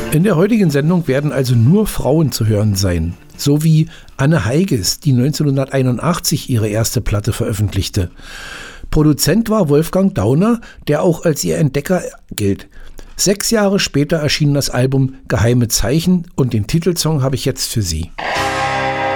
In der heutigen Sendung werden also nur Frauen zu hören sein. So wie Anne Heiges, die 1981 ihre erste Platte veröffentlichte. Produzent war Wolfgang Dauner, der auch als ihr Entdecker gilt. 6 Jahre später erschien das Album Geheime Zeichen und den Titelsong habe ich jetzt für Sie.